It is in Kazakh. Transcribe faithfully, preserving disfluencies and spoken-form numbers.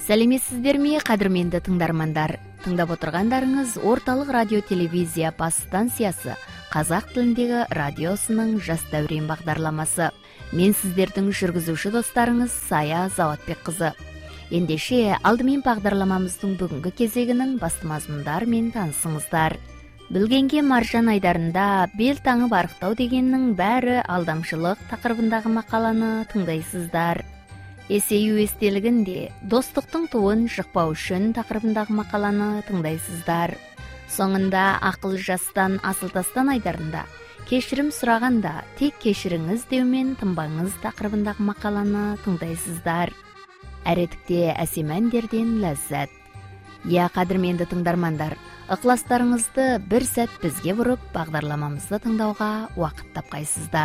Сәлеметсіздерме, қадірменді тыңдармандар. Тыңдап отырғандарыңыз орталық радио телевизия бас станциясы қазақ тіліндегі радиосының жас дәурен бағдарламасы. Мен сіздердің жүргізуші достарыңыз Сая Заватбек қызы. Ендеше алдымен бағдарламамыздың бүгінгі кезегінің басты мазмұндарымен танысыңыздар. Білгенге маржан айдарында бел таңып арықтау дегеннің бәрі алдамшылық тақырыбындағы мақаланы тыңдайсыздар. Есею естелігінде достықтың туын жықпау үшін тақырыбындағы мақаланы тыңдайсыздар. Соңында ақыл жастан асыл тастан айдарында кешірім сұрағанда тек кешіріңіз деумен тынбаңыз тақырыбындағы мақаланы тыңдайсыздар. Әретікте әсем әндерден ләззат. Я, қадірменді тыңдармандар, ықыластарыңызды бір сәт бізге бұрып бағдарламамызды тыңдауға уақыт тапқайсыздар.